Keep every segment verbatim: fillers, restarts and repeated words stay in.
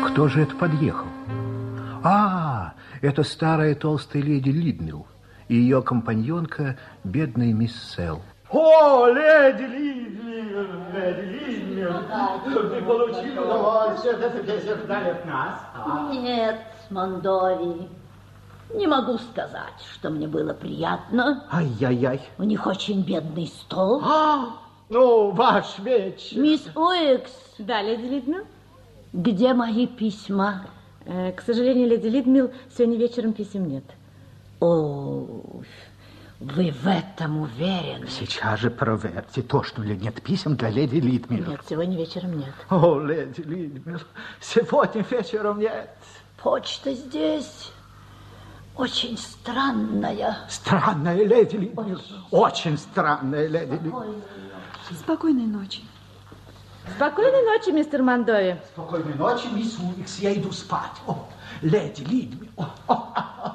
Кто же это подъехал? А, это старая толстая леди Лидмилл и ее компаньонка, бедная мисс Селл. О, леди Лидмилл, леди Лидмилл, ты получил удовольствие от этой беседы от нас? Нет, Мондови, не могу сказать, что мне было приятно. Ай-яй-яй. У них очень бедный стол. А, ну, ваш веч. Мисс Уикс. Да, леди Лидмилл? Где мои письма? Э, к сожалению, леди Лидмилл, сегодня вечером писем нет. О, вы в этом уверены? Сейчас же проверьте, точно ли нет писем для леди Лидмилл. Нет, сегодня вечером нет. О, леди Лидмилл, сегодня вечером нет. Почта здесь очень странная. Странная леди Лидмилл, очень, очень странная леди Лидмилл. Спокойной ночи. Спокойной ночи, мистер Мондови. Спокойной ночи, мисс Уикс, я иду спать. О, леди Лидмилл. О, о, о.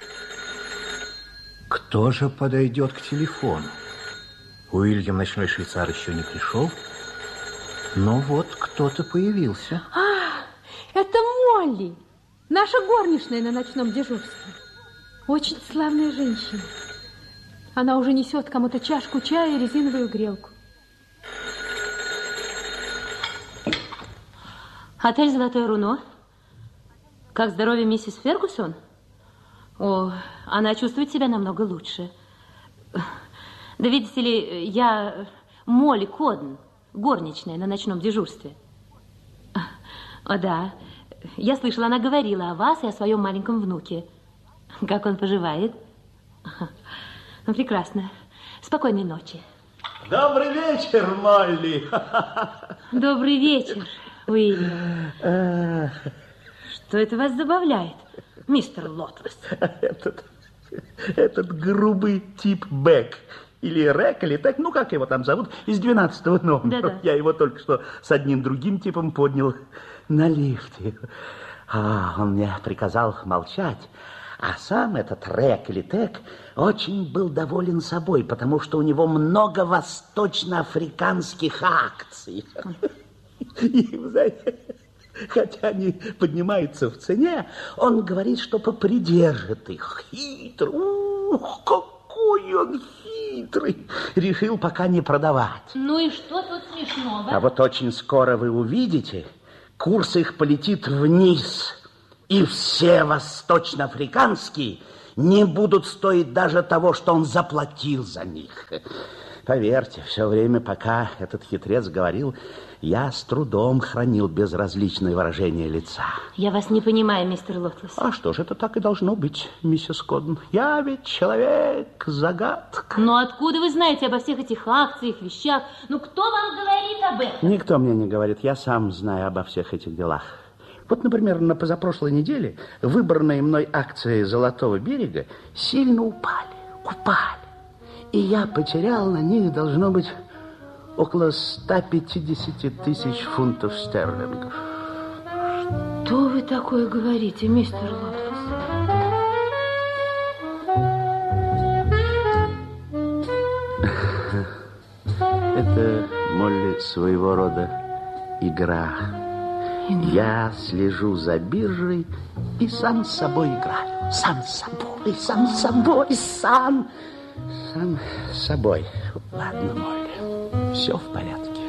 Кто же подойдет к телефону? Уильям, ночной швейцар, еще не пришел. Но вот кто-то появился. А, это Молли, наша горничная на ночном дежурстве. Очень славная женщина. Она уже несет кому-то чашку чая и резиновую грелку. Отель «Золотое руно». Как здоровье миссис Фергюсон? О, она чувствует себя намного лучше. Да видите ли, я Молли Коден, горничная на ночном дежурстве. О, да, я слышала, она говорила о вас и о своем маленьком внуке. Как он поживает? Ну, прекрасно. Спокойной ночи. Добрый вечер, Молли. Добрый вечер, Уильям. Что это вас забавляет, мистер Лотлес? Этот, этот грубый тип Бек, или Рек, или так, ну как его там зовут, из двенадцатого номера. Да-да. Я его только что с одним другим типом поднял на лифте. А он мне приказал молчать. А сам этот Рек или Тек очень был доволен собой, потому что у него много восточноафриканских акций. И, знаете, хотя они поднимаются в цене, он говорит, что попридержит их. Хитрый. Ух, какой он хитрый. Решил пока не продавать. Ну и что тут смешного? А вот очень скоро вы увидите, курс их полетит вниз. И все восточноафриканские не будут стоить даже того, что он заплатил за них. Поверьте, все время, пока этот хитрец говорил, я с трудом хранил безразличное выражение лица. Я вас не понимаю, мистер Лотлес. А что ж, это так и должно быть, миссис Коден. Я ведь человек-загадка. Но откуда вы знаете обо всех этих акциях, вещах? Ну, кто вам говорит об этом? Никто мне не говорит, я сам знаю обо всех этих делах. Вот, например, на позапрошлой неделе выбранные мной акции «Золотого берега» сильно упали, упали. И я потерял на них, должно быть, около ста пятидесяти тысяч фунтов стерлингов. Что вы такое говорите, мистер Лотлес? Это, Молли, своего рода игра. Я слежу за биржей и сам с собой играю. Сам с собой, сам с собой, сам, сам с собой. Ладно, Молли, все в порядке.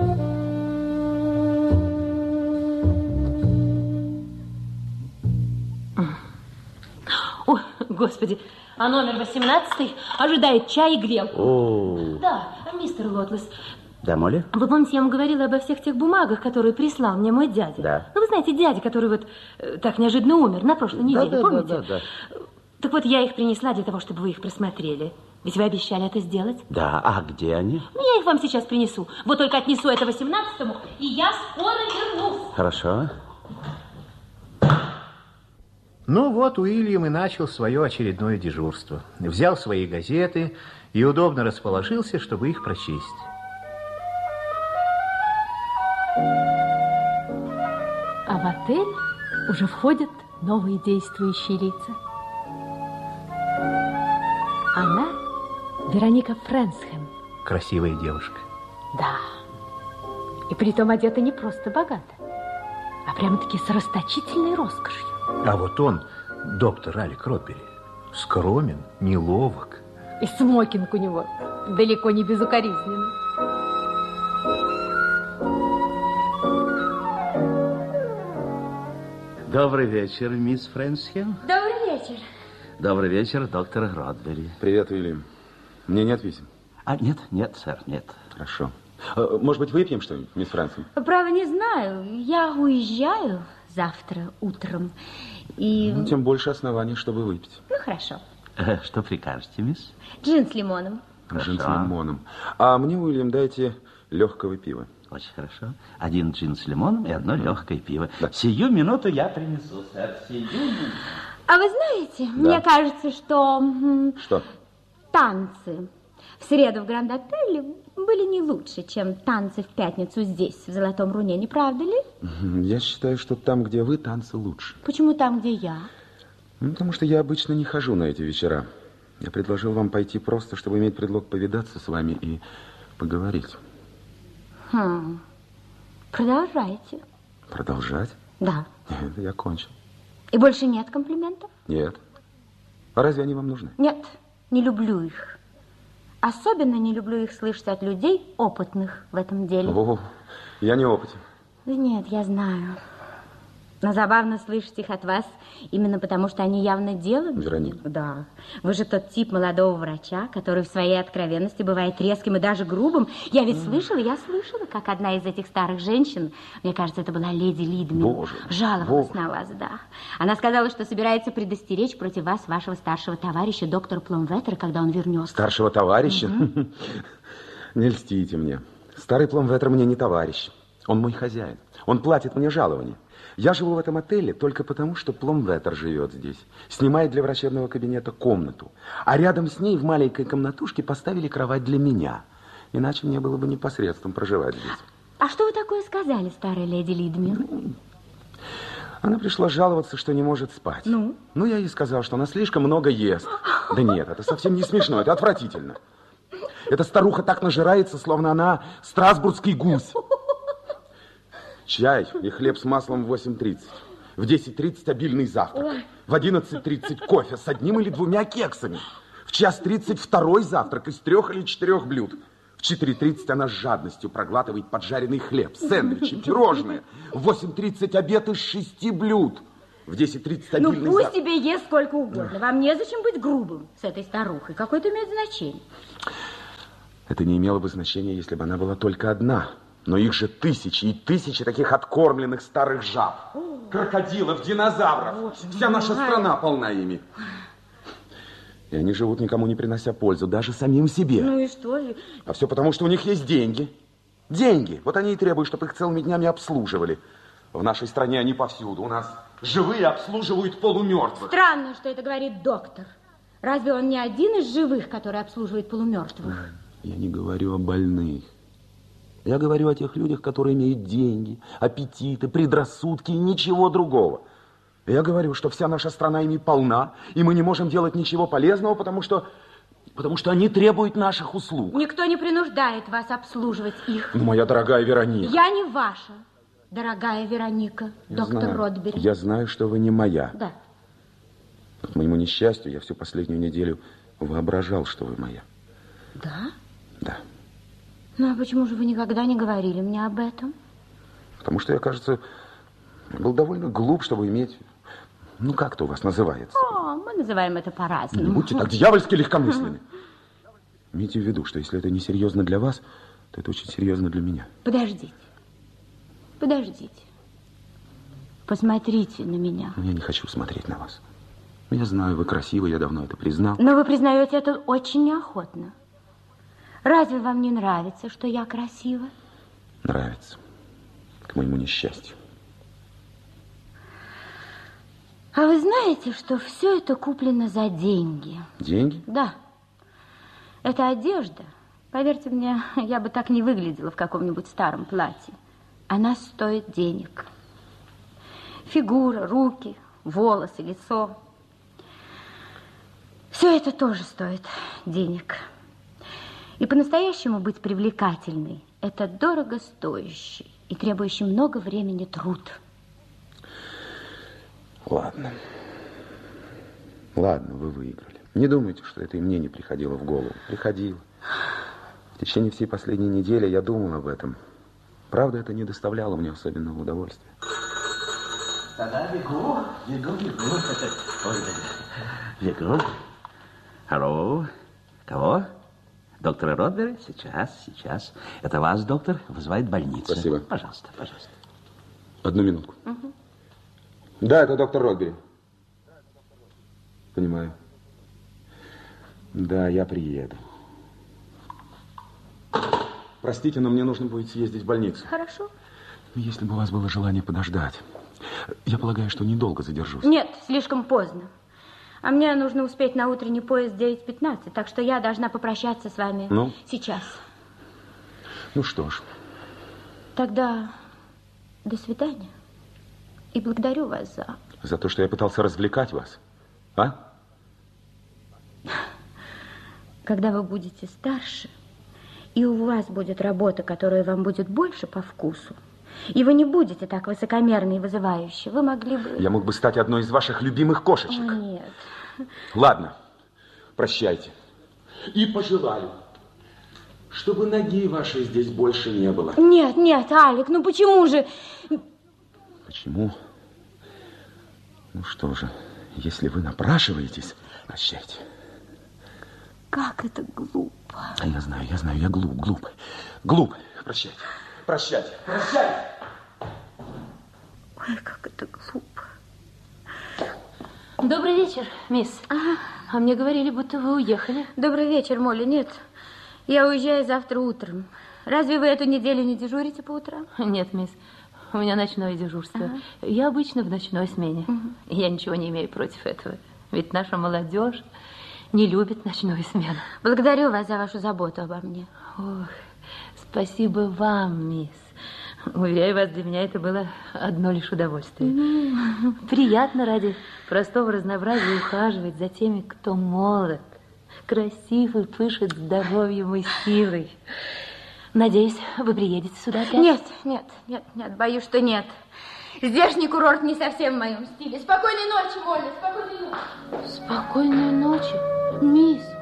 О, Господи, а номер восемнадцатый ожидает чай и грелку. О. Да, мистер Лотлес. Да, Молли? Вы помните, я вам говорила обо всех тех бумагах, которые прислал мне мой дядя? Да. Ну, вы знаете, дядя, который вот э, так неожиданно умер на прошлой неделе, да, помните? Да, да, да. Так вот, я их принесла для того, чтобы вы их просмотрели. Ведь вы обещали это сделать? Да, а где они? Ну, я их вам сейчас принесу. Вот только отнесу это восемнадцатому, и я скоро вернусь. Хорошо. Ну вот Уильям и начал свое очередное дежурство. Взял свои газеты и удобно расположился, чтобы их прочесть. А в отель уже входят новые действующие лица. Она Вероника Фрэнсхэм. Красивая девушка. Да. И притом одета не просто богато, а прямо-таки с расточительной роскошью. А вот он, доктор Алек Роббери, скромен, неловок. И смокинг у него далеко не безукоризненный. Добрый вечер, мисс Фрэнсхилл. Добрый вечер. Добрый вечер, доктор Родбери. Привет, Уильям. Мне нет писем? А, нет, нет, сэр, нет. Хорошо. Может быть, выпьем что-нибудь, мисс Фрэнсхилл? Право, не знаю. Я уезжаю завтра утром. И... Ну, тем больше оснований, чтобы выпить. Ну, хорошо. Э, что прикажете, мисс? Джин с лимоном. Джин с лимоном. А мне, Уильям, дайте легкого пива. Очень хорошо. Один джин с лимоном и одно легкое пиво. Да. Сию минуту я принесу, сэр. Сию минуту. А вы знаете, Да. мне кажется, что... м, Что? танцы в среду в Гранд-отеле были не лучше, чем танцы в пятницу здесь, в Золотом Руне, не правда ли? Я считаю, что там, где вы, танцы лучше. Почему там, где я? Ну, потому что я обычно не хожу на эти вечера. Я предложил вам пойти просто, чтобы иметь предлог повидаться с вами и поговорить. Хм. Продолжайте. Продолжать? Да. Нет, я кончил. И больше нет комплиментов? Нет. А разве они вам нужны? Нет, не люблю их. Особенно не люблю их слышать от людей, опытных в этом деле. О, я не опытен. Да нет, я знаю. Но забавно слышать их от вас, именно потому, что они явно делают. Вероника. Да. Вы же тот тип молодого врача, который в своей откровенности бывает резким и даже грубым. Я ведь слышала, я слышала, как одна из этих старых женщин, мне кажется, это была леди Лидмин, Боже, жаловалась Боже. на вас, да. Она сказала, что собирается предостеречь против вас вашего старшего товарища, доктора Пломветтера, когда он вернется. Старшего товарища? Не льстите мне. Старый Пломветтер мне не товарищ. Он мой хозяин. Он платит мне жалование. Я живу в этом отеле только потому, что Пломветтер живет здесь. Снимает для врачебного кабинета комнату. А рядом с ней в маленькой комнатушке поставили кровать для меня. Иначе мне было бы непосредством проживать здесь. А что вы такое сказали, старая леди Лидмин? Она пришла жаловаться, что не может спать. Ну? Ну, я ей сказал, что она слишком много ест. Да нет, это совсем не смешно, это отвратительно. Эта старуха так нажирается, словно она страсбургский гусь. Чай и хлеб с маслом в восемь тридцать. В десять тридцать обильный завтрак. В одиннадцать тридцать кофе с одним или двумя кексами. В час тридцать второй завтрак из трех или четырех блюд. В четыре тридцать она с жадностью проглатывает поджаренный хлеб, сэндвичи, пирожные. В восемь тридцать обед из шести блюд. В десять тридцать Ну, обильный пусть завтрак. тебе ест сколько угодно. Вам незачем быть грубым с этой старухой. Какое это имеет значение? Это не имело бы значения, если бы она была только одна. Но их же тысячи и тысячи таких откормленных старых жаб. Крокодилов, динозавров. Вся наша страна полна ими. И они живут, никому не принося пользу, даже самим себе. Ну и что же? А все потому, что у них есть деньги. Деньги. Вот они и требуют, чтобы их целыми днями обслуживали. В нашей стране они повсюду. У нас живые обслуживают полумертвых. Странно, что это говорит доктор. Разве он не один из живых, который обслуживает полумертвых? Я не говорю о больных. Я говорю о тех людях, которые имеют деньги, аппетиты, предрассудки и ничего другого. Я говорю, что вся наша страна ими полна, и мы не можем делать ничего полезного, потому что, потому что они требуют наших услуг. Никто не принуждает вас обслуживать их. Моя дорогая Вероника. Я не ваша, дорогая Вероника, Я доктор знаю. Родбери. Я знаю, что вы не моя. Да. К моему несчастью, я всю последнюю неделю воображал, что вы моя. Да? Да. Ну, а почему же вы никогда не говорили мне об этом? Потому что я, кажется, был довольно глуп, чтобы иметь... Ну, как это у вас называется? О, мы называем это Не по-разному. будьте так дьявольски легкомысленны. Имейте в виду, что если это не серьезно для вас, то это очень серьезно для меня. Подождите. Подождите. Посмотрите на меня. Я не хочу смотреть на вас. Я знаю, вы красивы, я давно это признал. Но вы признаете это очень неохотно. Разве вам не нравится, что я красива? Нравится. К моему несчастью. А вы знаете, что все это куплено за деньги? Деньги? Да. Это одежда. Поверьте мне, я бы так не выглядела в каком-нибудь старом платье. Она стоит денег. Фигура, руки, волосы, лицо. Все это тоже стоит денег. И по-настоящему быть привлекательной – это дорого стоящий и требующий много времени труд. Ладно. Ладно, вы выиграли. Не думайте, что это и мне не приходило в голову. Приходило. В течение всей последней недели я думал об этом. Правда, это не доставляло мне особенного удовольствия. Да-да, бегу, бегу, бегу. Ой, бегу. Алло, кого? Доктора Ротбери? Сейчас, сейчас. Это вас, доктор, вызывает больница. Спасибо. Пожалуйста, пожалуйста. Одну минутку. Угу. Да, это доктор Ротбери. Понимаю. Да, я приеду. Простите, но мне нужно будет съездить в больницу. Хорошо. Если бы у вас было желание подождать. Я полагаю, что недолго задержусь. Нет, слишком поздно. А мне нужно успеть на утренний поезд в девять пятнадцать, так что я должна попрощаться с вами ну? сейчас. Ну что ж. Тогда до свидания. И благодарю вас за... За то, что я пытался развлекать вас. А? Когда вы будете старше, и у вас будет работа, которая вам будет больше по вкусу, и вы не будете так высокомерны и вызывающие, вы могли бы... Я мог бы стать одной из ваших любимых кошечек. О, нет. Ладно, прощайте. И пожелаю, чтобы ноги вашей здесь больше не было. Нет, нет, Алик, ну почему же... Почему? Ну что же, если вы напрашиваетесь, прощайте. Как это глупо. А я знаю, я знаю, я глуп, глуп. Глуп. Прощайте. Прощайте. Прощайте. Ой, как это глупо. Добрый вечер, мисс. Ага. А мне говорили, будто вы уехали. Добрый вечер, Молли. Нет, я уезжаю завтра утром. Разве вы эту неделю не дежурите по утрам? Нет, мисс. У меня ночное дежурство. Ага. Я обычно в ночной смене. Угу. Я ничего не имею против этого. Ведь наша молодежь не любит ночную смену. Благодарю вас за вашу заботу обо мне. Ох, спасибо вам, мисс. Уверяю вас, для меня это было одно лишь удовольствие. Mm. Приятно ради простого разнообразия ухаживать за теми, кто молод, красив и пышет здоровьем и силой. Надеюсь, вы приедете сюда опять? Нет, нет, нет, нет, боюсь, что нет. Здешний курорт не совсем в моем стиле. Спокойной ночи, Молли, спокойной ночи. Спокойной ночи, мисс.